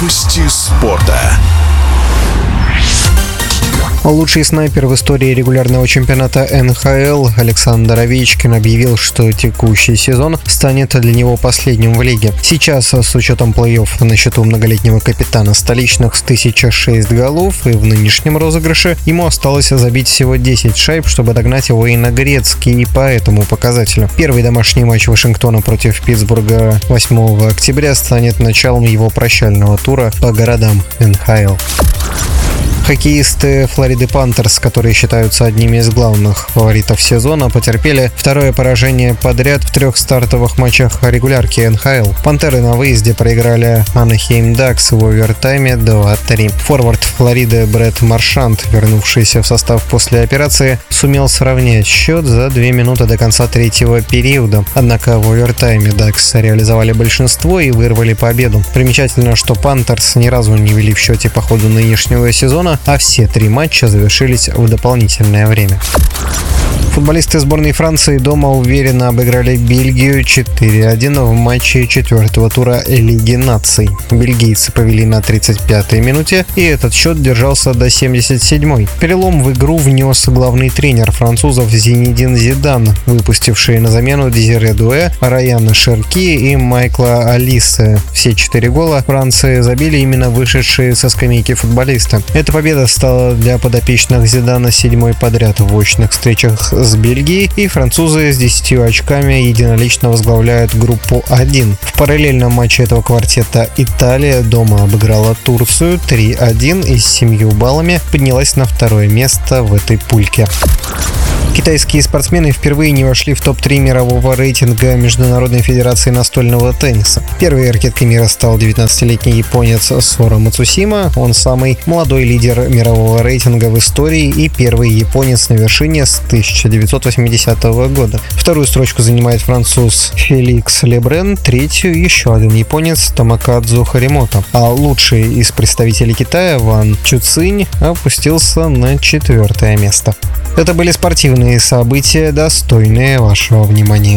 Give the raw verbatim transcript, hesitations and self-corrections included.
Новости спорта. Лучший снайпер в истории регулярного чемпионата эн ха эл Александр Овечкин объявил, что текущий сезон станет для него последним в лиге. Сейчас, с учетом плей-офф на счету многолетнего капитана столичных с тысяча шесть голов, и в нынешнем розыгрыше ему осталось забить всего десять шайб, чтобы догнать Уэйна Грецки, и по этому показателю. Первый домашний матч Вашингтона против Питтсбурга восьмого октября станет началом его прощального тура по городам эн ха эл. Хоккеисты Флориды Пантерс, которые считаются одними из главных фаворитов сезона, потерпели второе поражение подряд в трех стартовых матчах регулярки эн ха эл. Пантеры на выезде проиграли Анахейм Дакс в овертайме два-три. Форвард Флориды Брэд Маршант, вернувшийся в состав после операции, сумел сравнять счет за две минуты до конца третьего периода. Однако в овертайме Дакс реализовали большинство и вырвали победу. Примечательно, что Пантерс ни разу не вели в счете по ходу нынешнего сезона, а все три матча завершились в дополнительное время. Футболисты сборной Франции дома уверенно обыграли Бельгию четыре один в матче четвертого тура Лиги наций. Бельгийцы повели на тридцать пятой минуте, и этот счет держался до семьдесят седьмой. Перелом в игру внес главный тренер французов Зинедин Зидан, выпустивший на замену Дезире Дуэ, Раяна Шерки и Майкла Олисе. Все четыре гола Франции забили именно вышедшие со скамейки футболисты. Эта победа стала для подопечных Зидана седьмой подряд в очных встречах с Бельгией, и французы с десятью очками единолично возглавляют группу один. В параллельном матче этого квартета Италия дома обыграла Турцию три один и с семью баллами поднялась на второе место в этой пульке. Китайские спортсмены впервые не вошли в топ три мирового рейтинга Международной федерации настольного тенниса. Первой ракеткой мира стал девятнадцатилетний японец Сора Мацусима. Он самый молодой лидер мирового рейтинга в истории и первый японец на вершине с тысяча девятьсот восьмидесятого года. Вторую строчку занимает француз Феликс Лебрен, третью еще один японец Томакадзу Харимото. А лучший из представителей Китая Ван Чуцинь опустился на четвертое место. Это были спортивные события, достойные вашего внимания.